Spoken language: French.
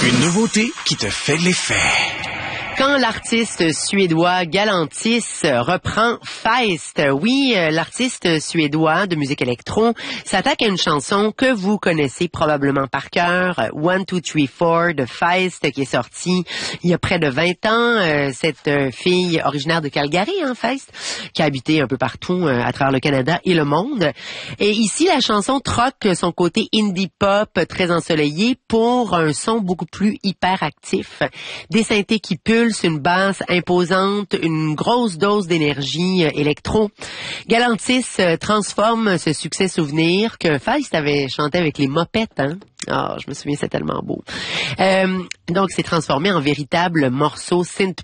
Une nouveauté qui te fait l'effet. Quand l'artiste suédois Galantis reprend Feist, oui, l'artiste suédois de musique électro s'attaque à une chanson que vous connaissez probablement par cœur, One, Two, Three, Four de Feist, qui est sortie il y a près de 20 ans. Cette fille originaire de Calgary, Feist, qui a habité un peu partout à travers le Canada et le monde. Et ici, la chanson troque son côté indie pop très ensoleillé pour un son beaucoup plus hyperactif. Des synthés qui pulsent, une basse imposante, une grosse dose d'énergie électro. Galantis transforme ce succès souvenir que Feist avait chanté avec les Mopettes, je me souviens, c'est tellement beau. Donc, c'est transformé en véritable morceau synth